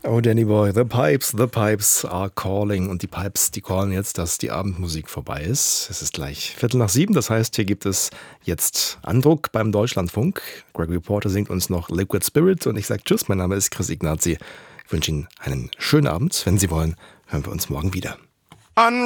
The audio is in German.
Oh, Danny Boy, the Pipes are calling. Und die Pipes, die callen jetzt, dass die Abendmusik vorbei ist. Es ist gleich 6:15, das heißt, hier gibt es jetzt Andruck beim Deutschlandfunk. Gregory Porter singt uns noch Liquid Spirit und ich sage Tschüss, mein Name ist Chris Ignazi. Ich wünsche Ihnen einen schönen Abend. Wenn Sie wollen, hören wir uns morgen wieder.